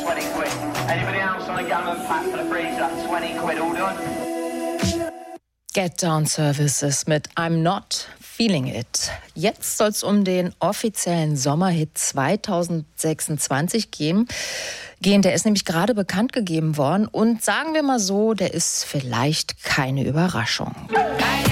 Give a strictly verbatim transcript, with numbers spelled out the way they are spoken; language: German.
twenty quid. Anybody else on a gammon pack for the freezer? twenty quid, all done. Get Down Services mit I'm Not Feeling It. Jetzt soll es um den offiziellen Sommerhit zwanzig sechsundzwanzig gehen. gehen. Der ist nämlich gerade bekannt gegeben worden. Und sagen wir mal so, der ist vielleicht keine Überraschung.